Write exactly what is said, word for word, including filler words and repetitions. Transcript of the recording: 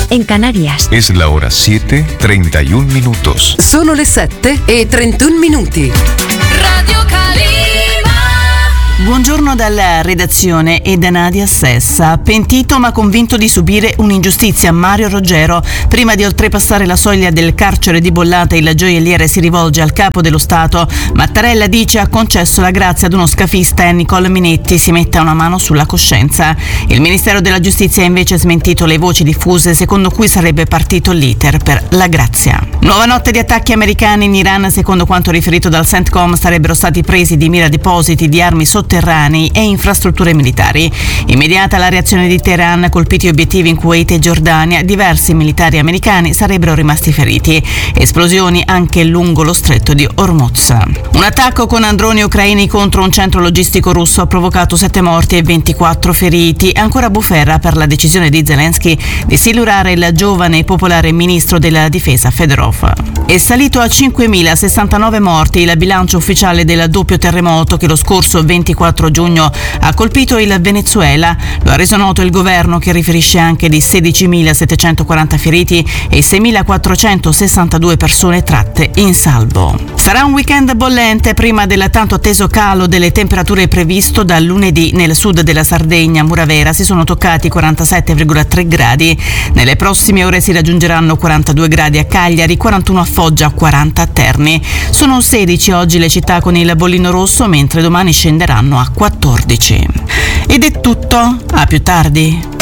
en Canarias. Es la hora siete, treinta y un minutos. Sono le sette e trentuno minuti. Radio Calima. Buongiorno dalla redazione e da Nadia Sessa. Pentito ma convinto di subire un'ingiustizia, Mario Roggero. Prima di oltrepassare la soglia del carcere di Bollata, il gioielliere si rivolge al capo dello Stato. Mattarella dice ha concesso la grazia ad uno scafista e Nicole Minetti si metta una mano sulla coscienza. Il Ministero della Giustizia ha invece smentito le voci diffuse secondo cui sarebbe partito l'iter per la grazia. Nuova notte di attacchi americani in Iran. Secondo quanto riferito dal CENTCOM sarebbero stati presi di mira depositi di armi sotterranei e infrastrutture militari. Immediata la reazione di Teheran, colpiti obiettivi in Kuwait e Giordania, diversi militari americani sarebbero rimasti feriti. Esplosioni anche lungo lo stretto di Hormuz. Un attacco con droni ucraini contro un centro logistico russo ha provocato sette morti e ventiquattro feriti. Ancora bufera per la decisione di Zelensky di silurare il giovane e popolare ministro della difesa Fedorov. È salito a cinquemilasessantanove morti il bilancio ufficiale del doppio terremoto che lo scorso ventiquattro giugno ha colpito il Venezuela. Lo ha reso noto il governo, che riferisce anche di sedicimilasettecentoquaranta feriti e seimilaquattrocentosessantadue persone tratte in salvo. Sarà un weekend bollente prima del tanto atteso calo delle temperature previsto dal lunedì. Nel sud della Sardegna, Muravera, si sono toccati quarantasette virgola tre gradi. Nelle prossime ore si raggiungeranno quarantadue gradi a Cagliari, quarantuno a Foggia, quaranta a Terni. Sono sedici oggi le città con il bollino rosso, mentre domani scenderanno a quattordici. Ed è tutto, a più tardi.